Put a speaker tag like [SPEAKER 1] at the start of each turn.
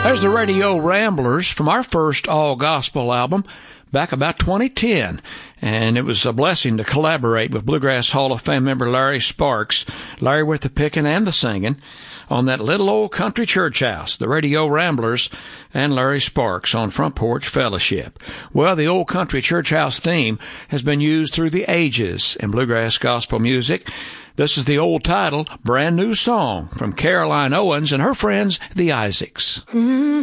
[SPEAKER 1] There's the Radio Ramblers from our first all-gospel album back about 2010. And it was a blessing to collaborate with Bluegrass Hall of Fame member Larry Sparks, Larry with the picking and the singing, on that little old country church house, the Radio Ramblers and Larry Sparks on Front Porch Fellowship. Well, the old country church house theme has been used through the ages in bluegrass gospel music. This is the old title, Brand New Song, from Caroline Owens and her friends, the Isaacs.